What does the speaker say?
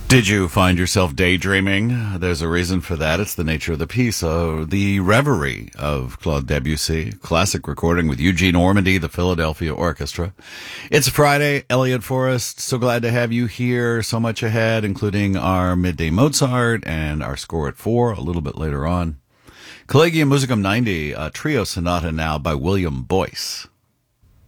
Did you find yourself daydreaming? There's a reason for that. It's the nature of the piece. The Reverie of Claude Debussy, classic recording with Eugene Ormandy, the Philadelphia Orchestra. It's Friday. Elliot Forrest, so glad to have you here. So much ahead, including our Midday Mozart and our score at 4 a little bit later on. Collegium Musicum 90, a trio sonata now by William Boyce.